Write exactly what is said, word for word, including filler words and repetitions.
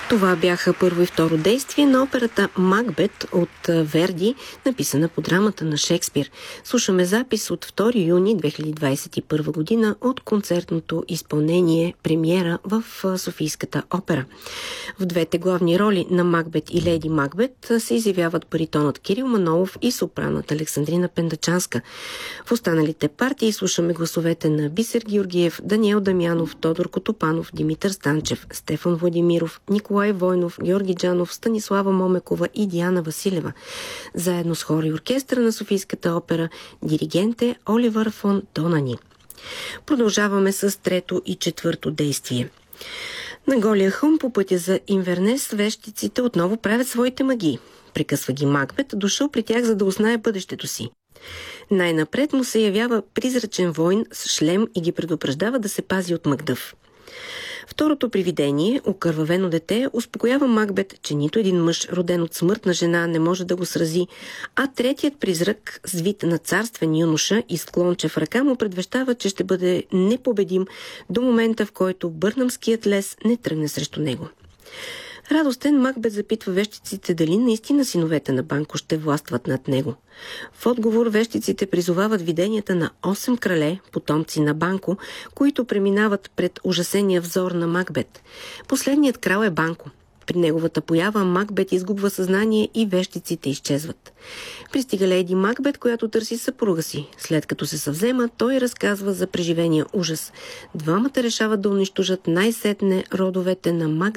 Това бяха първо и второ действие на операта Макбет от Верди, написана по драмата на Шекспир. Слушаме запис от втори юни две хиляди двадесет и първа година от концертното изпълнение премиера в Софийската опера. В двете главни роли на Макбет и Леди Макбет се изявяват баритонът Кирил Манолов и сопранът Александрина Пендачанска. В останалите партии слушаме гласовете на Бисер Георгиев, Даниел Дамянов, Тодор Котопанов, Димитър Станчев, Стефан Владимиров, Николай Войнов, Георги Джанов, Станислава Момекова и Диана Василева. Заедно с хор и оркестъра на Софийската опера, диригент е Оливър фон Донани. Продължаваме с трето и четвърто действие. На голия хълм по пътя за Инвернес вещиците отново правят своите магии. Прекъсва ги Макбет, дошъл при тях, за да узнае бъдещето си. Най-напред му се явява призрачен войн с шлем и ги предупреждава да се пази от Макдъв. Второто привидение, окървавено дете, успокоява Макбет, че нито един мъж, роден от смъртна жена, не може да го срази, а третият призрак, с вид на царствен юноша и склончев ръка, му предвещава, че ще бъде непобедим до момента, в който бърнамският лес не тръгне срещу него. Радостен, Макбет запитва вещиците дали наистина синовете на Банко ще властват над него. В отговор вещиците призовават виденията на осем крале, потомци на Банко, които преминават пред ужасения взор на Макбет. Последният крал е Банко. При неговата поява Макбет изгубва съзнание и вещиците изчезват. Пристига Леди Макбет, която търси съпруга си. След като се съвзема, той разказва за преживения ужас. Двамата решават да унищожат най-сетне родовете на Макбет